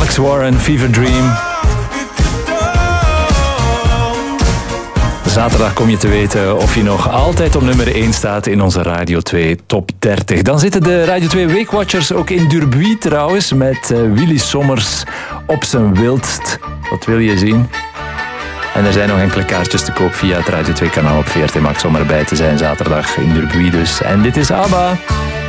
Alex Warren, Fever Dream. Zaterdag kom je te weten of je nog altijd op nummer 1 staat in onze Radio 2 Top 30. Dan zitten de Radio 2 Weekwatchers ook in Durbuy trouwens, met Willy Sommers op zijn wildst. Wat wil je zien? En er zijn nog enkele kaartjes te koop via het Radio 2 kanaal op VRT Max om erbij te zijn zaterdag in Durbuy dus. En dit is ABBA.